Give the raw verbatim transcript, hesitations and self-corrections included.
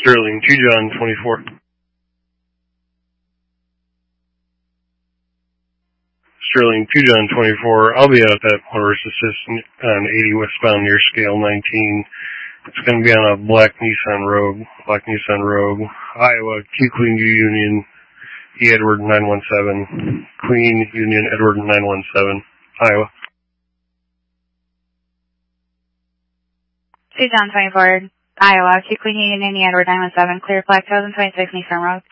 Sterling, two John twenty-four. Sterling, two John twenty-four. I'll be out at that motorist assistant on eighty westbound near scale nineteen. It's going to be on a black Nissan Rogue, black Nissan Rogue, Iowa, Q Queen U Union, E Edward nine one seven, Queen Union Edward nine one seven, Iowa. two John twenty-four, Iowa, Q Queen Union E Edward nine one seven, clear flag two thousand twenty-six Nissan Rogue.